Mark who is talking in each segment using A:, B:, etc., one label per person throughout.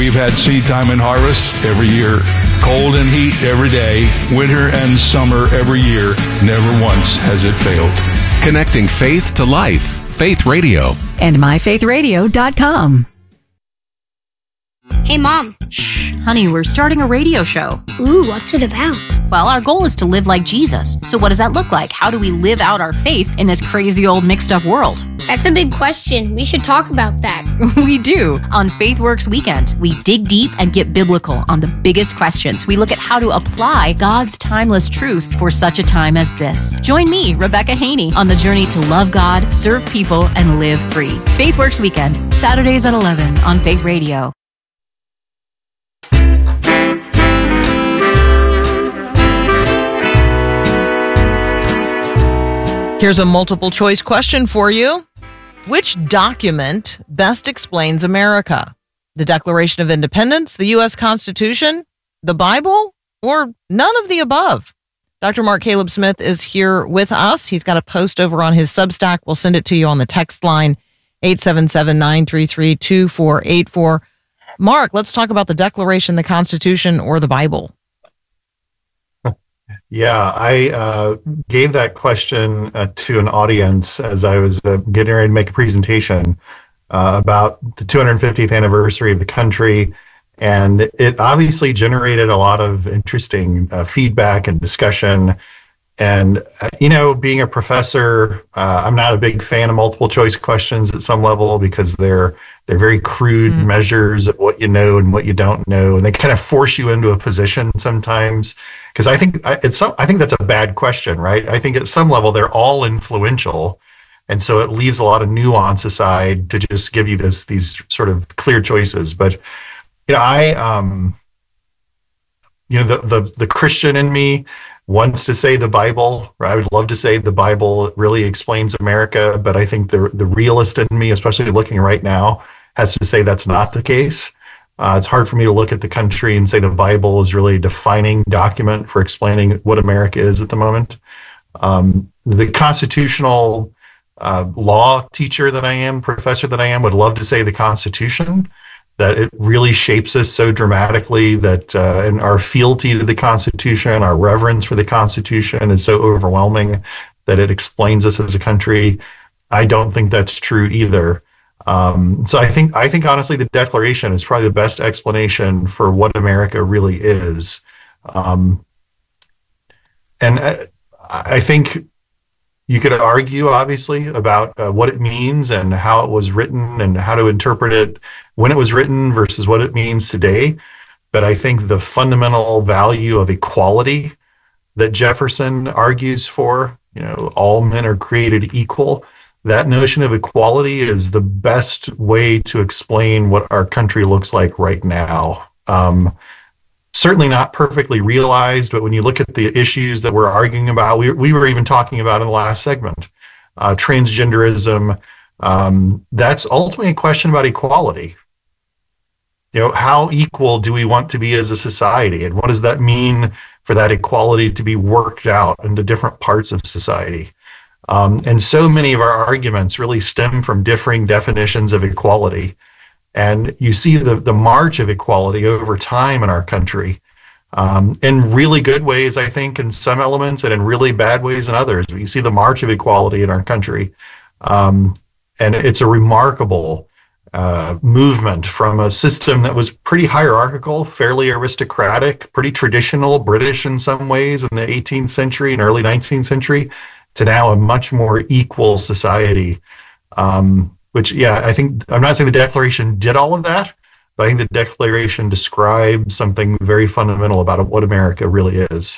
A: We've had seed time and harvest every year, cold and heat every day, winter and summer every year. Never once has it failed.
B: Connecting faith to life. Faith Radio.
C: And myfaithradio.com.
D: Hey, Mom.
E: Shh, honey, we're starting a radio show.
D: Ooh, what's it about?
E: Well, our goal is to live like Jesus. So what does that look like? How do we live out our faith in this crazy old mixed up world?
D: That's a big question. We should talk about that.
E: We do. On FaithWorks Weekend, we dig deep and get biblical on the biggest questions. We look at how to apply God's timeless truth for such a time as this. Join me, Rebecca Haney, on the journey to love God, serve people, and live free. FaithWorks Weekend, Saturdays at 11 on Faith Radio.
F: Here's a multiple choice question for you. Which document best explains America? The Declaration of Independence, the U.S. Constitution, the Bible, or none of the above? Dr. Mark Caleb Smith is here with us. He's got a post over on his Substack. We'll send it to you on the text line, 877-933-2484. Mark, let's talk about the Declaration, the Constitution, or the Bible.
G: Yeah, I gave that question to an audience as I was getting ready to make a presentation about the 250th anniversary of the country, and it obviously generated a lot of interesting feedback and discussion. And, being a professor, I'm not a big fan of multiple choice questions at some level because they're very crude measures of what you know and what you don't know, and they kind of force you into a position sometimes. Because I think that's a bad question, right? I think at some level they're all influential, and so it leaves a lot of nuance aside to just give you these sort of clear choices. But the Christian in me wants to say the Bible. Or I would love to say the Bible really explains America, but I think the realist in me, especially looking right now, has to say that's not the case. It's hard for me to look at the country and say the Bible is really a defining document for explaining what America is at the moment. The constitutional law teacher that I am, professor that I am, would love to say the Constitution, that it really shapes us so dramatically that and our fealty to the Constitution, our reverence for the Constitution is so overwhelming that it explains us as a country. I don't think that's true either. So I think honestly the Declaration is probably the best explanation for what America really is. And I think you could argue obviously about what it means and how it was written and how to interpret it when it was written versus what it means today. But I think the fundamental value of equality that Jefferson argues for, all men are created equal, that notion of equality is the best way to explain what our country looks like right now. Certainly not perfectly realized, but when you look at the issues that we're arguing about, we were even talking about in the last segment, transgenderism, that's ultimately a question about equality. How equal do we want to be as a society? And what does that mean for that equality to be worked out into different parts of society? And so many of our arguments really stem from differing definitions of equality. And you see the march of equality over time in our country, in really good ways, I think, in some elements, and in really bad ways in others. But you see the march of equality in our country. And it's a remarkable movement from a system that was pretty hierarchical, fairly aristocratic, pretty traditional, British in some ways in the 18th century and early 19th century, to now a much more equal society, which, I think, I'm not saying the Declaration did all of that, but I think the Declaration describes something very fundamental about what America really is.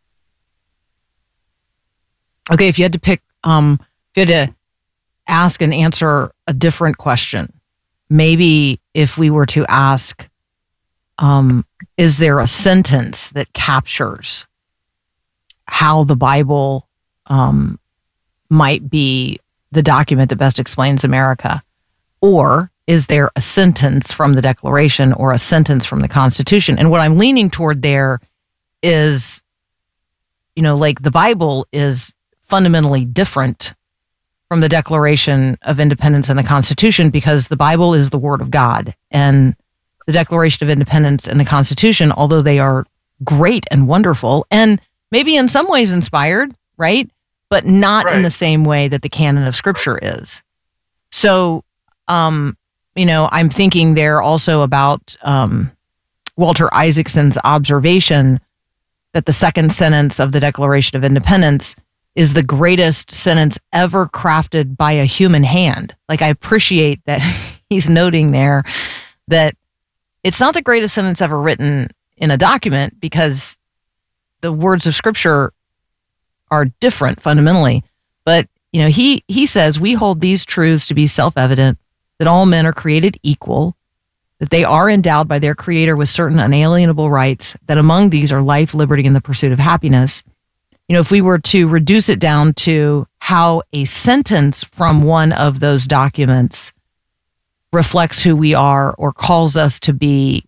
F: Okay, if you had to pick, if you had to ask and answer a different question, maybe if we were to ask, is there a sentence that captures how the Bible might be the document that best explains America? Or is there a sentence from the Declaration or a sentence from the Constitution? And what I'm leaning toward there is, like the Bible is fundamentally different from the Declaration of Independence and the Constitution because the Bible is the Word of God. And the Declaration of Independence and the Constitution, although they are great and wonderful and maybe in some ways inspired, right? But not in the same way that the canon of Scripture is. So, I'm thinking there also about Walter Isaacson's observation that the second sentence of the Declaration of Independence is the greatest sentence ever crafted by a human hand. Like, I appreciate that he's noting there that it's not the greatest sentence ever written in a document, because the words of Scripture are different fundamentally. But, he says, we hold these truths to be self-evident, that all men are created equal, that they are endowed by their Creator with certain unalienable rights, that among these are life, liberty, and the pursuit of happiness. If we were to reduce it down to how a sentence from one of those documents reflects who we are or calls us to be,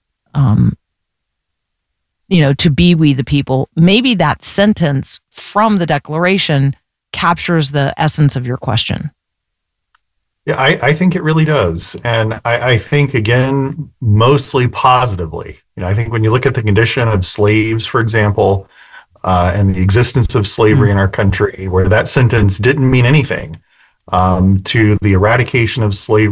F: to be we the people, maybe that sentence from the Declaration captures the essence of your question.
G: Yeah, I think it really does. And I think, again, mostly positively. I think when you look at the condition of slaves, for example, and the existence of slavery in our country, where that sentence didn't mean anything to the eradication of slavery